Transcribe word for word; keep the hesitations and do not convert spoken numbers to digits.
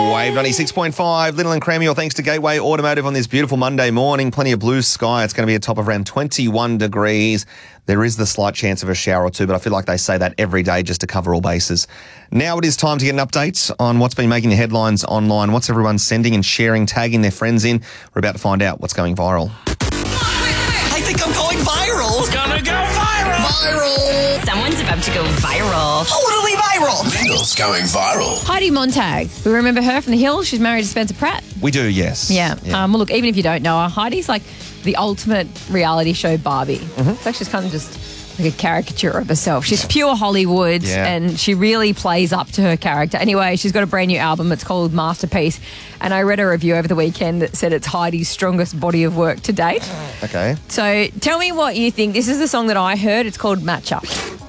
Wave ninety-six point five, Little and Creamy, all thanks to Gateway Automotive on this beautiful Monday morning. Plenty of blue sky. It's going to be a top of around twenty-one degrees. There is the slight chance of a shower or two, but I feel like they say that every day just to cover all bases. Now it is time to get an update on what's been making the headlines online. What's everyone sending and sharing, tagging their friends in? We're about to find out what's going viral. I think I'm going viral. It's gonna go viral. Viral. Someone's about to go viral. Totally viral. Lyndall's going viral. Heidi Montag. We remember her from The Hill. She's married to Spencer Pratt. We do, yes. Yeah. Um, well, look, even if you don't know her, Heidi's like the ultimate reality show Barbie. Mm-hmm. It's actually kind of just like a caricature of herself. She's pure Hollywood Yeah. and she really plays up to her character. Anyway, she's got a brand new album. It's called Masterpiece. And I read a review over the weekend that said it's Heidi's strongest body of work to date. Okay. So tell me what you think. This is the song that I heard. It's called Match Up.